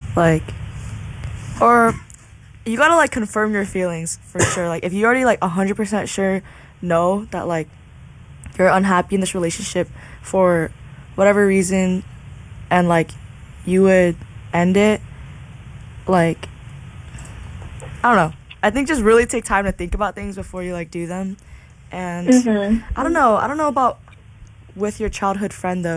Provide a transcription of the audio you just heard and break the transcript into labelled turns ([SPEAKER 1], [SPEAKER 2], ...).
[SPEAKER 1] Like, or you gotta like confirm your feelings for sure. Like, if you already like 100% sure know that like you're unhappy in this relationship for whatever reason, and like you would end it, like, I don't know. I think just really take time to think about things before you like do them. And
[SPEAKER 2] Mhm.
[SPEAKER 1] I don't know about with your childhood friend though.